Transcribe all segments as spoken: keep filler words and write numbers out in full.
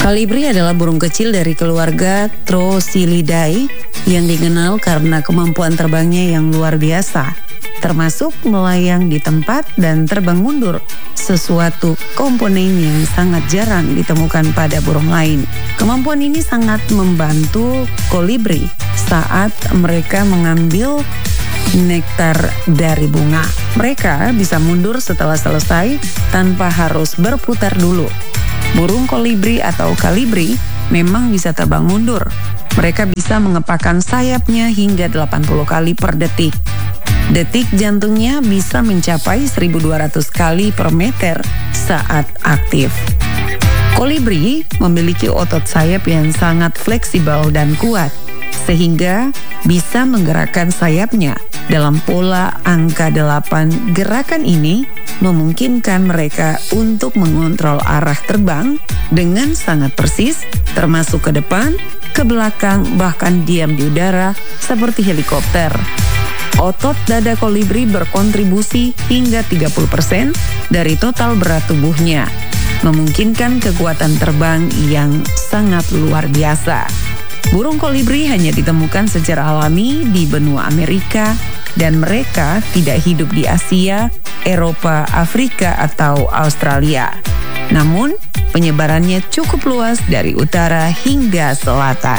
Kolibri adalah burung kecil dari keluarga Trochilidae yang dikenal karena kemampuan terbangnya yang luar biasa, termasuk melayang di tempat dan terbang mundur, sesuatu komponen yang sangat jarang ditemukan pada burung lain. Kemampuan ini sangat membantu kolibri saat mereka mengambil nektar dari bunga. Mereka bisa mundur setelah selesai tanpa harus berputar dulu. Burung kolibri atau kalibri memang bisa terbang mundur. Mereka bisa mengepakkan sayapnya hingga delapan puluh kali per detik. Detik jantungnya bisa mencapai seribu dua ratus kali per meter saat aktif. Kolibri memiliki otot sayap yang sangat fleksibel dan kuat, sehingga bisa menggerakkan sayapnya dalam pola angka delapan. Gerakan ini memungkinkan mereka untuk mengontrol arah terbang dengan sangat persis, termasuk ke depan, ke belakang, bahkan diam di udara seperti helikopter. Otot dada kolibri berkontribusi hingga tiga puluh persen dari total berat tubuhnya, memungkinkan kekuatan terbang yang sangat luar biasa. Burung kolibri hanya ditemukan secara alami di benua Amerika dan mereka tidak hidup di Asia, Eropa, Afrika, atau Australia. Namun, penyebarannya cukup luas dari utara hingga selatan.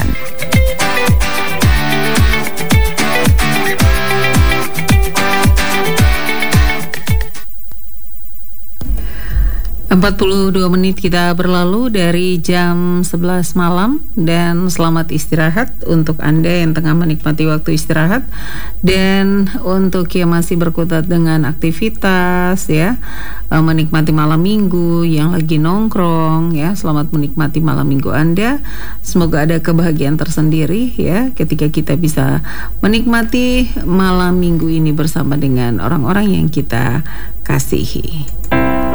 empat puluh dua menit kita berlalu dari jam sebelas malam, dan selamat istirahat untuk Anda yang tengah menikmati waktu istirahat, dan untuk yang masih berkutat dengan aktivitas ya, menikmati malam minggu, yang lagi nongkrong ya, selamat menikmati malam minggu Anda. Semoga ada kebahagiaan tersendiri ya ketika kita bisa menikmati malam minggu ini bersama dengan orang-orang yang kita kasihi.